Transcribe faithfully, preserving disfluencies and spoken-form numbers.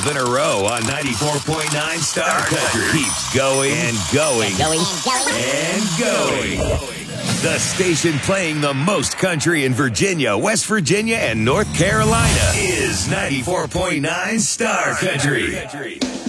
twelve in a row on ninety-four point nine Star Country. Keeps going and going And going. and going. The station playing the most country in Virginia, West Virginia, and North Carolina is ninety-four point nine Star Country.